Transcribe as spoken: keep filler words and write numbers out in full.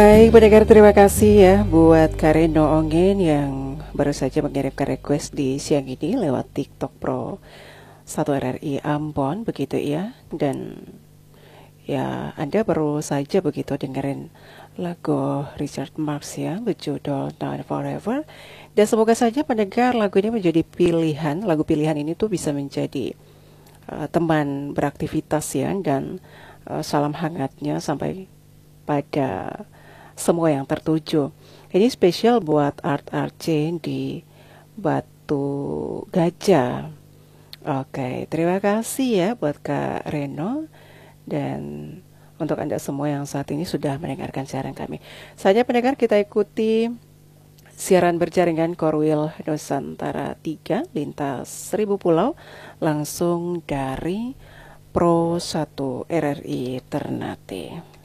Baik pendengar, terima kasih ya buat Kareno Ongen yang baru saja mengirimkan request di siang ini lewat TikTok Pro satu R R I Ambon begitu ya. Dan ya Anda baru saja begitu dengerin lagu Richard Marx ya berjudul Now Forever. Dan semoga saja pendengar lagu ini menjadi pilihan, lagu pilihan ini tuh bisa menjadi uh, teman beraktivitas ya. Dan uh, salam hangatnya sampai pada semua yang tertuju. Ini spesial buat Art Arce di Batu Gajah. Oke, terima kasih ya buat Kak Reno dan untuk Anda semua yang saat ini sudah mendengarkan siaran kami. Saja pendengar, kita ikuti siaran berjaringan Korwil Nusantara tiga lintas seribu pulau langsung dari Pro satu R R I Ternate.